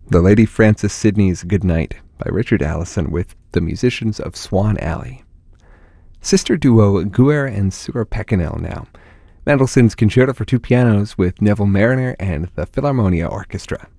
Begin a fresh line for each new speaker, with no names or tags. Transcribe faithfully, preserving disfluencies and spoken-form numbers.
The Lady Frances Sidney's Good Night by Richard Allison with the musicians of Swan Alley. Sister duo Guer and Sura Pekinel now. Mendelssohn's Concerto for Two Pianos with Neville Marriner and the Philharmonia Orchestra.